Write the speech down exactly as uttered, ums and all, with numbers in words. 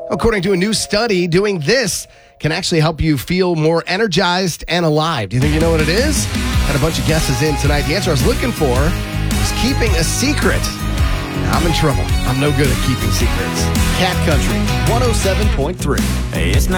According to a new study, doing this can actually help you feel more energized and alive. Do you think you know what it is? Had a bunch of guesses in tonight. The answer I was looking for was keeping a secret. Now I'm in trouble. I'm no good at keeping secrets. Cat Country one oh seven point three. Hey, it's